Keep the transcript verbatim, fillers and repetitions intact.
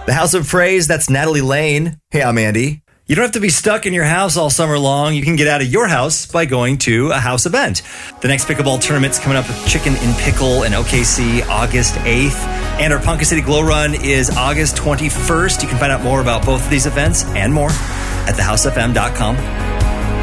The House of Praise, that's Natalie Lane. Hey, I'm Andy. You don't have to be stuck in your house all summer long. You can get out of your house by going to a house event. The next pickleball tournament's coming up with Chicken in Pickle in O K C August eighth. And our Ponca City Glow Run is August twenty-first. You can find out more about both of these events and more at the house f m dot com.